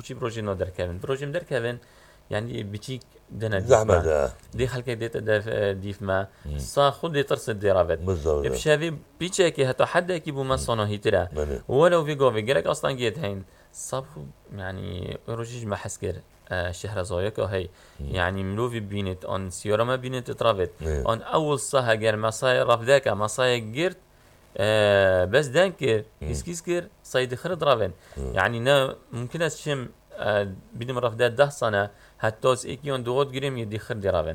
بوشي بروجي نو دركبن بروجي دركبن يعني بيتيك دنا زحمة دي خلك ديت ديف ما صا خد ترصد درافت بالضبط بشافي بيتشكي هتا حدا كيبو ما صنو هيترا ولو في جوفي جالك اصلا جيت هين صاب يعني روجيج ما حسكر شهر زايك هي يعني ملوفي بينت ان سيارة ما بينت ترافت ان اول صها جر ما صاير رفداك ما صاير جرت بس دانكر كيسكر صيد خرد رافن يعني نا ممكن اشم بدي مرة فدات 10 سنة هتوز إيكيون دوغوت جريم يدي خردي رافن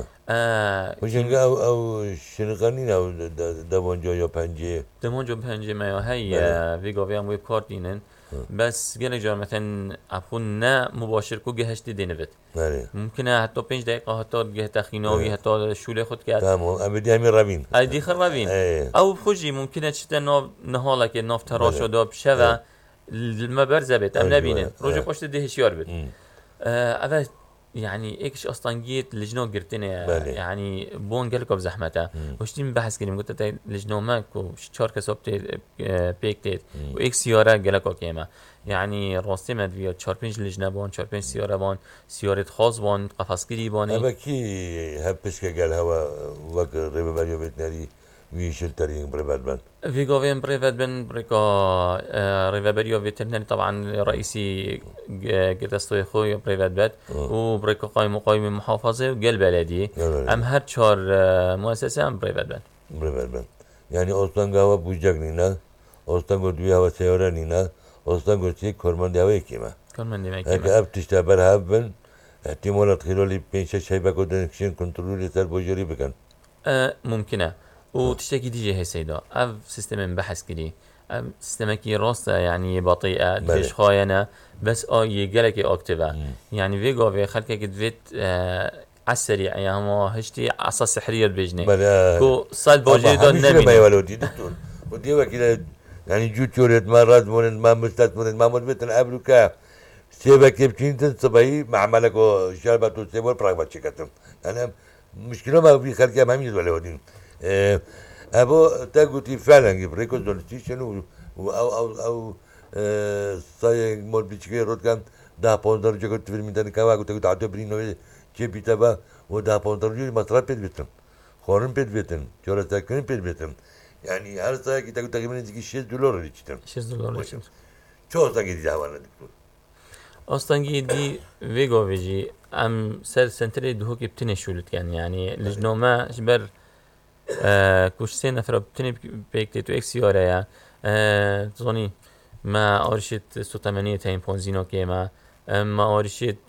وشنگا او شنقانين او دمونجو يو پنجه دمونجو پنجه ما هي فيجو فيام ويب كارتينن بس جل جار مثلا أكون نا مباشر كو جهشت دينبت ممكن حتى 5 دقيقة حتى جه تخيناوي حتى شوله خد كات تمام أبدي همين رابين أدي خر رابين أو خوجي ممكن تشتا نهالك ناف تراشو داب شوا المبرزة بيت أم نبينن روجو قشت ده شيار بيت أبد يعني إيش أصلاً جيت لجنة قرتني يعني بون قالك بزحمته وشتي من بحث كلمة قلت تاي لجنة ماك وشتشار كسبت بيكتيت وإكس سيارة قالك أوكيما يعني راستي ما فيها تشار بينج لجنة بون تشار بينج سيارة بون سيارة خاص بون قفص كذي بوني أما كي هبش كقال هوا وقت ريبة بريو بيتناري ويشيل تارين بريفات بن فيجوفين بريفات بن بريكا ريفا بريو فيترنري طبعا رئيسي قرطاستوي خوي بريفات بات وبريكا قائم محافظة وقل بلدي أم هر شهر مؤسسة أم بريفات بن يعني أصلاً هوا بوجاك نينا أصلاً دوي هوا سيارة نينا أصلاً شيء كرمان هوا كيما هكا أب تشتغل هابن احتمالات خلالي 5-6 شيء بقدر نكشين كنترول يصير بوجري بكن ممكنة وتشتكي دي جهة سيدا أف سيستم بحث كدي سيستم كي راسته يعني بطيئة دفش خاينة بس يجلك أكتبه يعني فيجو في خلك كدفت عالسريع يعني ما هشتي عصا سحرية بيجني كو صال بوجي دون نبي ما يولودي دكتور ودي وكيل يعني جو توريت مرات من ما مستثمر ما مدبت قبل كا سيبك بتشين صباحي مع ملك وشربت وسيبور براغمات شكتم أنا مشكلة ما في خلك ما ميز ولا ودين أبو تقولي فعلا بريكوز دولستيشن أو صايع مول بيشكي رود كان 10-15 درجة كنت في الميدان كوا قلت كنت عطوا برينو شيء بيتابع و10-15 درجة مصرف بيتن خورن بيتن جورا ساكن بيتن يعني هر صايع كي تقريبا يجي $6 يشتري $6 شو صايع دي هوانا دكتور أصلاً دي فيجو فيجي أم سنتري دهوك بتني شولت يعني لجنو ما شبر كوش سنة فرا بتني بيكتيتو إكس يورا يا تظني ما أرشت 180 هين بونزينو كيما ما أرشت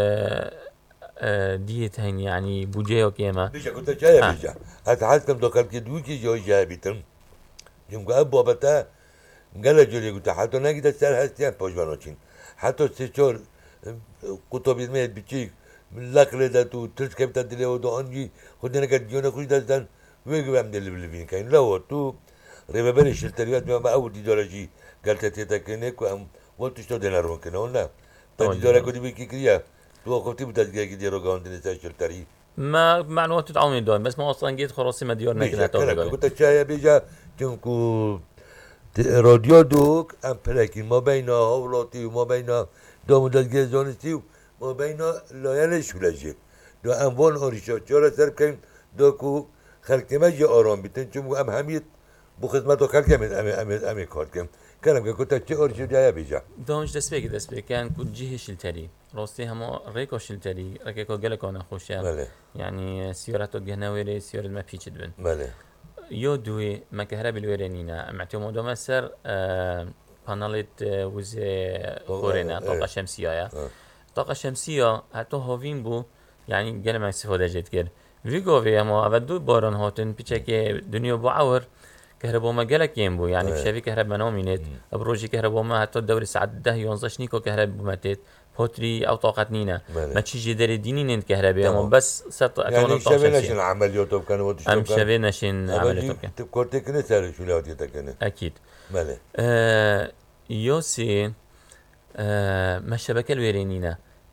ديت هين يعني بوجيو كيما بيجا كنت جاي بيجا هتحس كم دكان كدوكي جو جاي بيتم يوم قابو بتا قال جولي قلت حتى نقدر سال هستيان بوجبانوتين حتى سيشور كتب الميت بيجيك من لكلة ده تو ترس كم تدلي ودو أنجي خدنا كديونا كل ده زين ويجوا عم دلي بالفين كاين لو تو ريبة بريش التريات ما أول دي دولارجي قالت تتكنك وأم ولتشتو دينار ممكن ولا تدي دولار كودي بيكي كريا تو أخوتي بتجي كدي روجان تنسى التري ما معلومات تعاوني دون بس ما أصلا جيت خلاص ما ديورنا كنا توقع كنت شايف بيجا تنكو راديو دوك ام پلاکی ما بین هولاتی و ما بین دامودات گزانستی و ما بین لایل شولجی دو اموان آریشا چرا سر کن دو کو خلق ما جا آرام بیتن چون ام همیت بو خدمت و خلق ام کار کن کنم که کتا چه آریشا جایا بیجا دانش دست بگی کن کد جیه شلتری راستی همه ریکا شلتری ریکا گلک آن خوشه يعني سيارته جهنويري سيارة ما بيجت بن بله يو دوي ما كهرباء الويرانينا معتمو دو مسر باناليت وز خورينا طاقة شمسية طاقة شمسية حتى هوفين بو يعني قال ما استفادة جد كده فيجو في اما اودو باران هاتن بيشكي دنيا بعور كهرباء ما جالك ينبو يعني بشافي كهرباء نومينت بروجي كهرباء ما حتى الدوري ساعات 10-11 نيكو كهرباء ماتت بوتري او طاقة نينا ما تشي جدري دينين كهرباء اما بس ست يعني شافيناشن عملياتهم كانوا وتشتغل ام شافيناشن عملياتهم كان تبكر تكني سالي شو لهاتي تكني اكيد بله يوسي ما الشبكة الويرينينا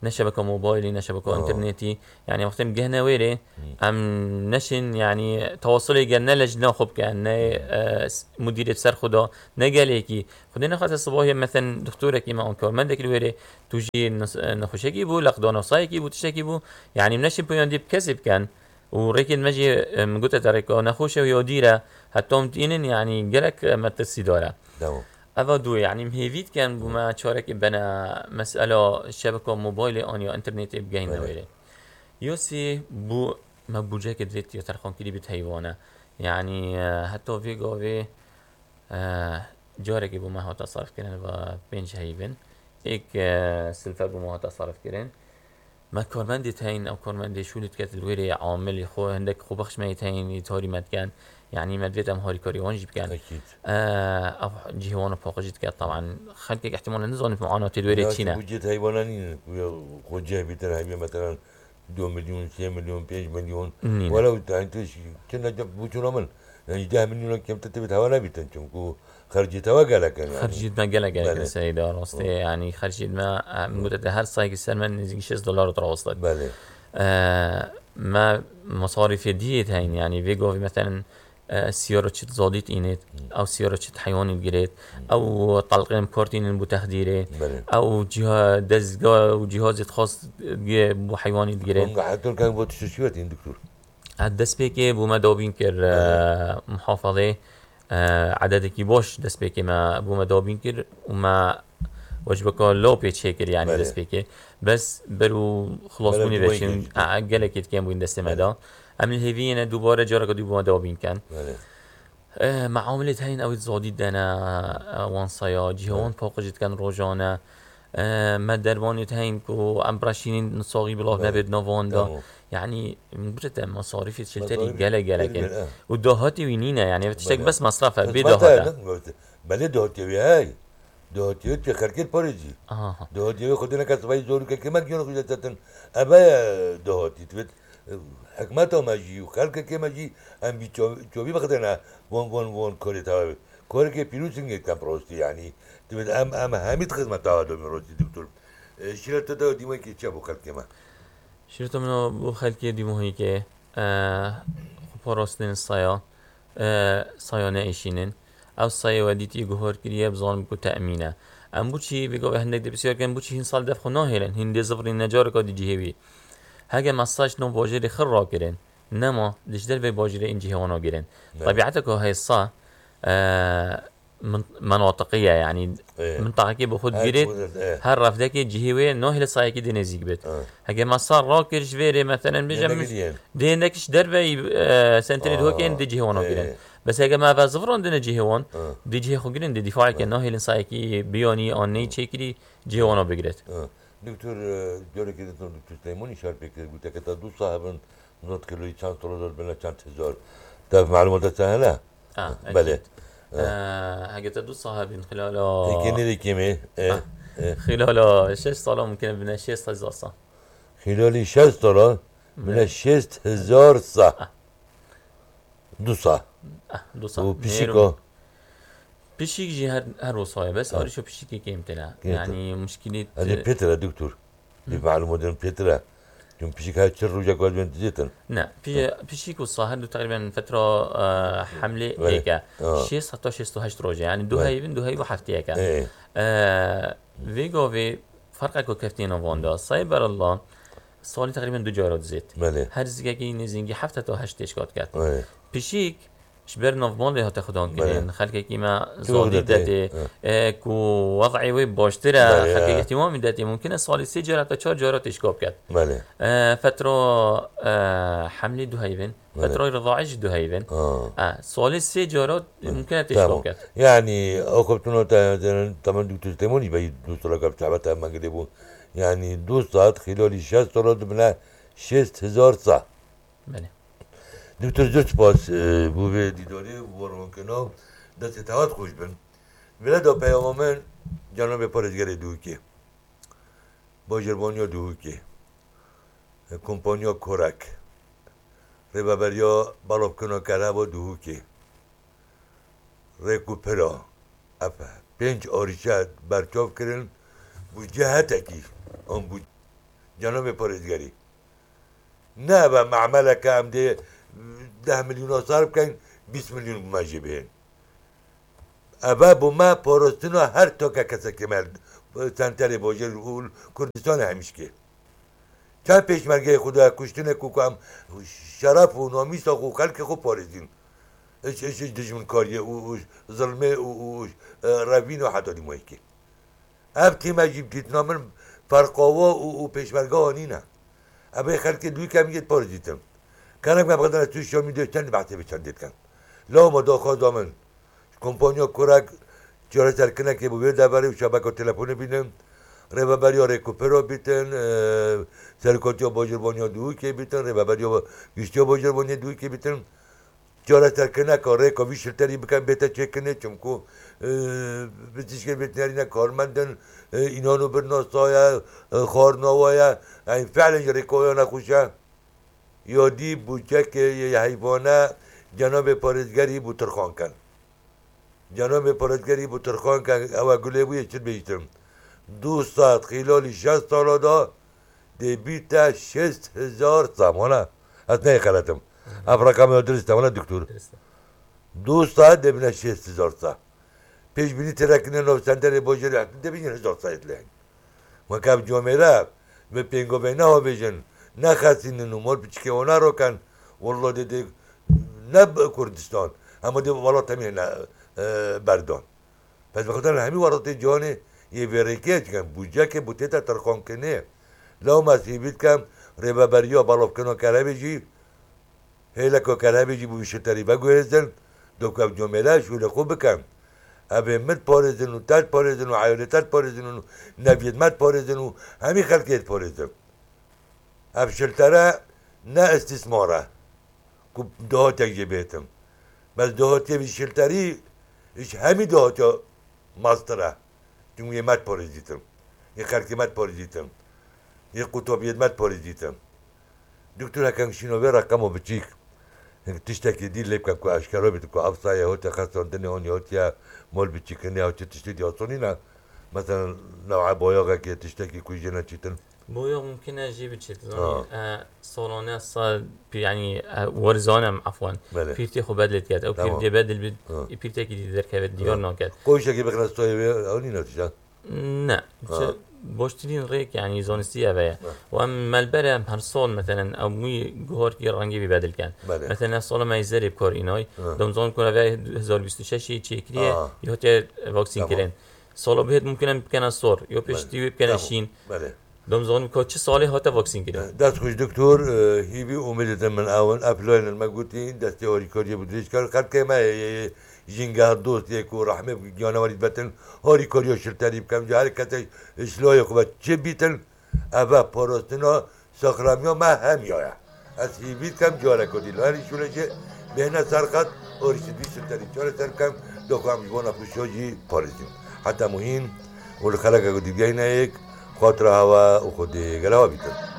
نشبكة موبايلي نشبكة انترنتي يعني وقت مجهنا ويري ام نشن يعني تواصلي جنا لجنا خب كان مديرة سر خدا نقاليكي خدينا خاطر الصباح مثلا دكتورة كيما انكور من ذاك الويري توجي نخشكي بو لقدانا صايكي بو تشكي بو يعني منشن بيان دي بكسب كان وريك المجي من قلت تريكو نخوشه ويوديره حتى متينن يعني جلك ما تصيداره أفا دو يعني مهيفيت كان بما شارك بنا مسألة شبكة موبايل أن يا إنترنت بجينا ويله يوسي بو ما بوجه كدريت يترخون كلي بتهيوانا يعني حتى في قوي جارك بو ما هو تصرف كرن و بينج هيفن إيك سلفة بو ما هو تصرف كرن ما كارمندي تهين أو كارمندي شو لتكت الويري عامل خو عندك خو بخش ما يتهين يتهاري متكن يعني مدريد هم هاري كاريوان جيب كان أكيد أو جيهوان باقجت كان طبعا خلك احتمال نزون في معاناة الويري تشينا بوجت هيوانانين وجه بيتر هاي مثلا 2 مليون 3 مليون 5 مليون ولو انتش كنا بوجونا من يعني 10 مليون كم تتبت هوانا بيتنشمكو خرجت وقالا كان يعني خرجت ما قالا سيدة راسته يعني خرجت ما مدة هر سايق السلمان نزيق $6 تراوصلت بله ما مصاريف ديت هين يعني فيجو مثلا سيارة شت زاديت إنت أو سيارة شت حيواني جريت أو طلقين بورتين بتخديره أو جهاز دزجا وجهاز خاص بو حيواني جريت حتى كان بوتشوشيوت دكتور دست بيكي بو ما دابين كر محافظة عدد كي باش دست بيكي ما بو ما دابين كر وما وجبك لو بيتشيكر يعني دست بيكي بس برو خلاص بوني بشين قالك كم بين دست مدا أمن الهيفين دوباره جارك دوباره دابين كان معاملة هين أو زادي دنا وانصايا جهوان باقجت كان روجانا ما درباني هين كو أمبراشين نصاغي بالله نبد نواندا يعني مجرد مصاريف شلتري جلا كان ودهاتي وينينا يعني بتشتك بس مصرفها بدهاتا بله دهاتي وياي دهاتي في خركة باريزي دهاتي خدنا كسباي زور كما كانوا خدنا تتن أبا دهاتي تبت حكمته ماجي وخلق كما جي أم بيشوفي بخدنا وان كوري تاوي كوري كي بيروسينج كان بروستي يعني تبت أم هميت خدمة تاوي دوم روستي دكتور شيرت تاوي ديما كي تشابو خلق كما شيرت منو بو خلق ديما هي كي خبراستين الصيا صيا نايشينن أو صيا وديتي جهور كريه بظن بكو تأمينه أم بوشي بيجو هندك دبسيار كان بوشي هن صال دفخو ناهلن هندي زفرين نجار كادي جهوي هاجا مساج نو باجري خرا كرين نما دجدر في باجري انجي هوانا كرين طبيعتك هاي الصا مناطقية يعني منطقة كي بخود جريت هر رفدك جهوي ناهل صايا كي دنزيك بيت هاجا مسار راكرش فيري مثلا بجم دينكش دربي سنتري هوكين دي جهوانا كرين بس هاجا ما فازفرون دنا جهوان دي جه خو كرين دي دفاع كي ناهل صايا كي بيوني اني تشكري جهوانا بجريت دكتور جوري كده دكتور سليماني شارب كده قلت لك دو صاحب نوت كيلو كان $100 بلا كان $1000 تعرف معلومات سهلة بله هاجت دو صاحب من خلاله كيني لي كيمي خلاله 6 سال ممكن بنا 6000 صح خلال 6 دلار بنا 6000 صح دو صح وبيشيكو بيشيك جي هر وصايا بس أريشو بيشيكي كيمتنا يعني مشكلة هذه بيترا دكتور دي معلومات بيترا يوم بيشيك هاي تشرو جاك واحد بنت زيتن نعم بيشيك والصاهر تقريبا فترة حملة هيك شيء 16 روجة يعني دو هاي وحفتي هيك فيجو في فرقك وكفتين وفوندا صايبر الله صالي تقريبا 2 جارات زيت هر زيكي نزينجي حفتة تو 8 تشكات كات بيشيك شبر نوفمان له تاخدون كلين خلك كيما زودي داتي كو وضعي ويب باشترا خلك اهتمام داتي ممكن صالي 3 جرات 4 جرات تشكوب كات فترة حملي دهيفن فترة رضاعش دهيفن صالي 3 جرات ممكن تشكوب كات يعني اخبتنا طبعا دكتور تيموني بي دوست لك بتعبتها ما قدبون يعني دوستات خلال 6 سنوات بنا 6000 صح بله دكتور زوج باس بوه دیداری وارون کنار دست اتحاد خوش بن ولدا پیامامن جناب پارزگر دوکی باجربانیا دوکی کمپانیا کرک ریبابریا بالاب کنار کرده با دوکی ریکوپرا افا 5 آریشت برچاف کردن بو جهت اکی آن بود جناب پارێزگەری نابە معمەلەکە ئەم دێ 10 میلیۆن سار بکەین 20 میلیۆن بماژێ بێن ئەبا بۆمە پۆرۆستنەوە هەر تۆکە کەسەکەمە سنتەرێ بۆ ژێر کوردستانە هەمیشکێ چند پێشمەرگەی خوددا کوشتنێک و ئەم شەرەف و نۆمیسە و خەڵکی خۆ پۆرێزین دژمن کاریە و زڵمێ و ڕەڤین و حەتۆری مویکێ ئەم تیمەجی بتیتنا من فەرقەوە و پێشمەرگەوە نینە ئەبێ خەلکی دوی کەمیت پۆرزیتم کەنێک مە بەدەنە توی شۆمی دێ چەند بەحتێ بچەند دێتکەن لەومە دۆخۆدا من کۆمپۆنیۆ کوراک جۆرە سەرکردنێکی بۆ بێ دەبەری و شەبەکە و تەلەفۆنە بینم ڕێبەبەریۆ ڕێکوپەرۆ بیتن سەرکۆتیۆ بۆ ژربۆنیۆ دووکێ بیتن ڕێبەبەریۆ گشتیۆ بۆ ژربۆنیە دووکێ بیتن جۆرە سەرکردنەکە ڕێکۆوی شتەری بکەن بێتە چێکردنێ چونکو بچیشکە بێتنیارینە کارمەندن ئینۆن و برنۆسۆیە خۆرنەوەیە ئەین فعلێن ڕێکۆوە نەخوشە یۆدی بووچەکێ هەیڤۆنە جەنۆبێ پارێزگەری بوو ترخۆنکەن جەنۆبێ پارێزگەری بوو ترخۆنکە ئەوە گولێ بوویە چ بیتم 200 خیلالی 60 ساڵەدا دەبیتە 60,000 سامۆنە ئەس نەیەخەلەتم ئەفڕەکەمەوە درستە وەنە دکتور 200 دەبنە 60,000 سا پێشبینی تێراکردنە نۆڤسەندەرێ بۆ ژێر دەبینە 1000 سایت لێن وەکە جۆمێرە بە پێنگۆبێنەوە بێژن نەخەسینن و مۆر بچکەوە ناڕۆکەن وەڵۆ دێ نە کوردستان ئەمە دێ وەڵات هەمێنە بەردۆن پس بەخەتەر هەمی وەڕەتی جوانێ یێڤێڕێکێکەکەم بوجەکێ بوو تێتە تەرخۆنکردنێ لەو مەسیبیت کەم ڕێبەبەریۆ بەڵۆڤکردنەوە کارەبێژی هێلەکۆ کارەبێژی بوو ویشتەری بەگوێزن دۆکە جۆمێراش و لە خۆ بکەم ئەبێ مت پۆرێزن و تات پۆرێزن و عایۆلێتات پۆرێزن و نەڤێدمەت پۆرێزن و هەمی خەڵکێت پۆرێزن ئەم شلتەرە نە ئەستیسمۆرە کو دۆهۆتێک جێ بێتم بەس دۆهۆتێوی شلتەری هیچ هەمی دۆهۆتۆ ماسترە چونکو یێمەت پۆرێزیتم یە خەڵکیمەت پۆرێزیتم یە قوتۆبیەتمەت پۆرێزیتم دکتور هەکەنگشینۆڤێ ڕەقەم و بچیک تشتێکی دی لێ بکەم کو ئاشکەرۆ بێت کو ئەفسایە هۆتە خەستۆندنێ هۆنی هۆتیە مۆل بچیکردنی هاوچە تشتی دیاسۆنینە مەسەن نەوع بۆیۆغەکێ تشتێکی کوژێنە چیتن بۆیۆغ ممکنە ژێ بچێت ساڵانە سال ینی وەرزانم عەفوان پیرتی خۆ بەدلێت کات ئەو پیر دێ بەدل بێت پیرتێکی دی دەرکەوێت دیۆر ناکات خۆشێکی بخرە سۆیەوێ ئەو نینە تشتە نە بۆشترین ڕێک ینی زۆنستی ئەوەیە و ئەم مەلبەرە هەر سۆڵ مەتەنەن ئەمووی گۆڕکی ڕەنگی بەدلکەن مەتەنە سۆڵە مایزەری بکۆڕینەوەی دەمزۆن کۆرەوای 2026 چێکریە یۆتێ ڤاکسین کرێن سۆڵە بهێت ممکنە بکەنە سۆر یۆ پێشتی وێ بکەنە شین دەمزۆن کۆ چ ساڵی هاتە ڤاکسین کرێن دەست خوش دکتۆر هیوی ئومێدتە من ئاون ئەپلۆێنن مەگوتین دەستی هۆریکۆریە بدرێژکار خەرکەمە ژینگە دۆستێک و ڕەحمێ گیانەوەریت بەتن هۆری کۆریۆ شتەری بکەم جارێک کەتەی شلۆیە خوبە چێ بیتن ئەڤە پۆرۆستنەوە سەخرامیۆ مە هەمیۆیە ئەس هیویت کەم جۆرە کۆدی لەوەری شولەژێ بێنە سەرخەت هۆریشتوی شتەری جۆرە سەر بکەم دۆخوامیش بۆ نەپوشۆژی پۆلیسیم حتا مهم و لە خەلەکە گوتیگەینەیەک خۆترا هەوا و خودی گەلەوە بیتن